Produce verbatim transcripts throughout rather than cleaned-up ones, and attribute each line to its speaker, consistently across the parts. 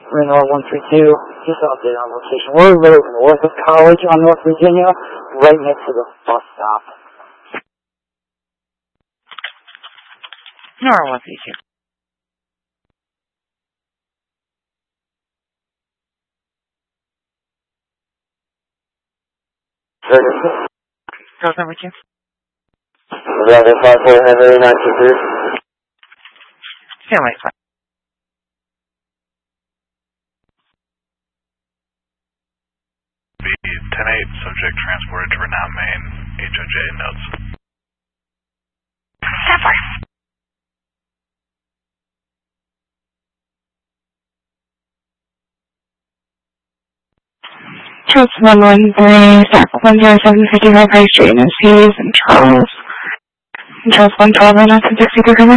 Speaker 1: Renor one three two, just update on location. We're really north of College on North Virginia, right next to the bus stop.
Speaker 2: Nor one three two. Code number two.
Speaker 3: November five four Henry nine two three.
Speaker 2: Stand by, flight.
Speaker 4: B ten eight, subject transported to Renown, Maine. H O J notes.
Speaker 2: Stand by. Troops one one three, staff one zero seven fifty-five High Street, and C's and Charles. And Charles one twelve and Austin sixty-three cover.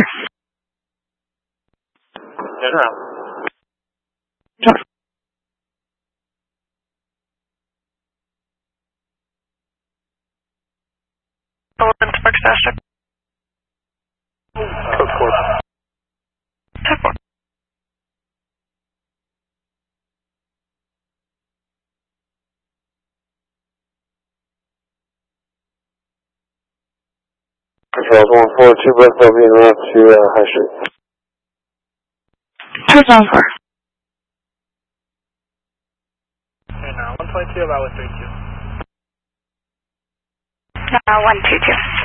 Speaker 3: Turn around.
Speaker 2: Charles. Open Spark Station.
Speaker 3: Code four.
Speaker 2: Type one.
Speaker 3: Controls one four two, Brooklyn being left to uh, High Street.
Speaker 2: Two zone four.
Speaker 3: And now one twenty-two about with three two.
Speaker 2: No, one two two.